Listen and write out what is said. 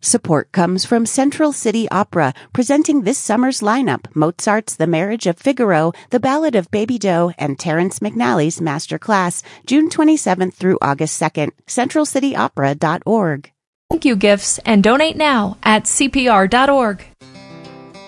Support comes from Central City Opera, presenting this summer's lineup: Mozart's The Marriage of Figaro, The Ballad of Baby Doe, and Terrence McNally's Master Class, June 27th through August 2nd. CentralCityOpera.org. Thank you gifts and donate now at CPR.org.